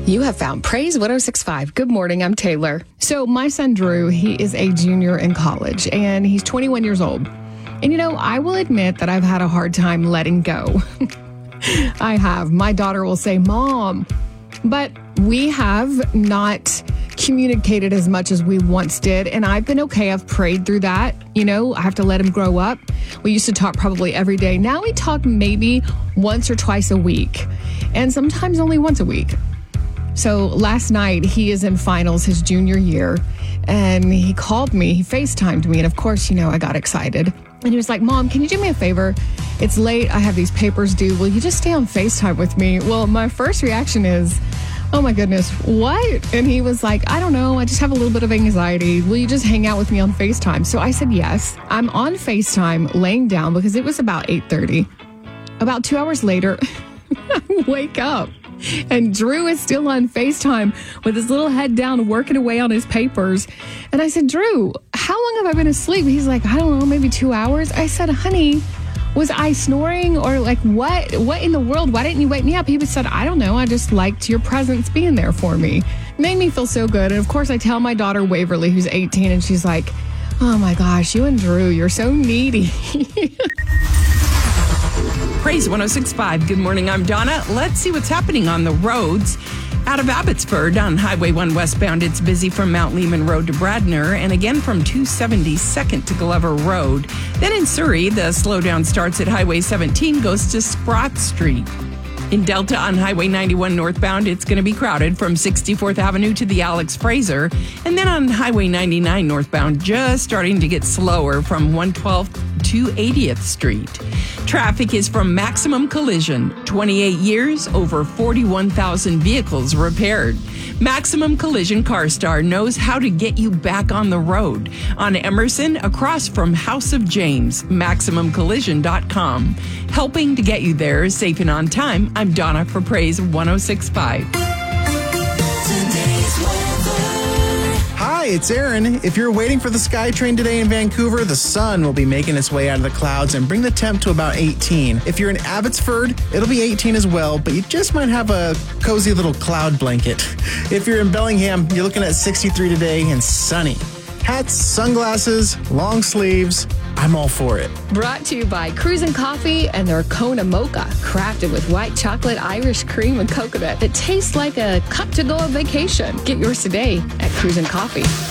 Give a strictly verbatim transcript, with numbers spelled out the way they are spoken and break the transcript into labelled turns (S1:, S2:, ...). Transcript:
S1: You have found Praise one oh six point five. Good morning, I'm Taylor. So my son Drew, he is a junior in college and he's twenty-one years old. And you know, I will admit that I've had a hard time letting go. I have. My daughter will say, Mom, but we have not communicated as much as we once did. And I've been okay. I've prayed through that. You know, I have to let him grow up. We used to talk probably every day. Now we talk maybe once or twice a week and sometimes only once a week. So last night, he is in finals his junior year, and he called me, he FaceTimed me, and of course, you know, I got excited. And he was like, Mom, can you do me a favor? It's late, I have these papers due, will you just stay on FaceTime with me? Well, my first reaction is, oh my goodness, what? And he was like, I don't know, I just have a little bit of anxiety. Will you just hang out with me on FaceTime? So I said yes. I'm on FaceTime laying down because it was about eight thirty. About two hours later, I wake up. And Drew is still on FaceTime with his little head down, working away on his papers. And I said, Drew, how long have I been asleep? He's like, I don't know, maybe two hours. I said, honey, was I snoring or like what? What in the world? Why didn't you wake me up? He said, I don't know. I just liked your presence being there for me. Made me feel so good. And of course, I tell my daughter Waverly, who's eighteen, and she's like, oh my gosh, you and Drew, you're so needy.
S2: Praise one oh six point five. Good morning, I'm Donna. Let's see what's happening on the roads. Out of Abbotsford on Highway one westbound, it's busy from Mount Lehman Road to Bradner, and again from two seventy-second to Glover Road. Then in Surrey, the slowdown starts at Highway seventeen, goes to Sprott Street. In Delta on Highway ninety-one northbound, it's going to be crowded from sixty-fourth Avenue to the Alex Fraser. And then on Highway ninety-nine northbound, just starting to get slower from one twelfth to eightieth Street. Traffic is from Maximum Collision. twenty-eight years, over forty-one thousand vehicles repaired. Maximum Collision CarStar knows how to get you back on the road. On Emerson, across from House of James, maximum collision dot com. Helping to get you there safe and on time, I'm Donna for Praise one oh six point five.
S3: Hi, it's Aaron. If you're waiting for the SkyTrain today in Vancouver, the sun will be making its way out of the clouds and bring the temp to about eighteen. If you're in Abbotsford, it'll be eighteen as well, but you just might have a cozy little cloud blanket. If you're in Bellingham, you're looking at sixty-three today and sunny. Hats, sunglasses, long sleeves, I'm all for it.
S1: Brought to you by Cruisin' Coffee and their Kona Mocha, crafted with white chocolate, Irish cream, and coconut that tastes like a cup to go on vacation. Get yours today at Cruisin' Coffee.